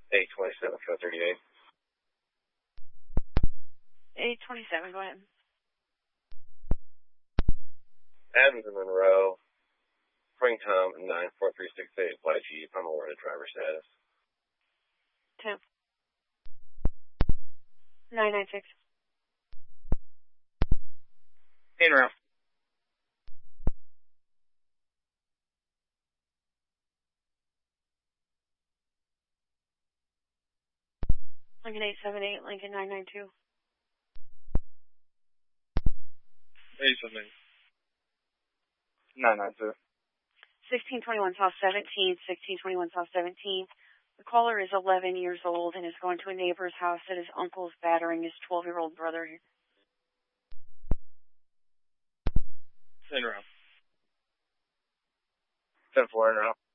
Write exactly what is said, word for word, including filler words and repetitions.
eight twenty-seven, code thirty-eight. eight twenty-seven, go ahead. Adams and Monroe, Springtime, nine four three six eight, Flight Jeep. I'm awarded driver status. ten. nine nine six. In route. Lincoln eight seven eight, Lincoln nine nine two. eight seven eight. nine nine two. sixteen twenty-one South seventeenth, sixteen twenty-one South seventeenth. The caller is eleven years old and is going to a neighbor's house that his uncle's battering his twelve-year-old brother. In route. ten four in route.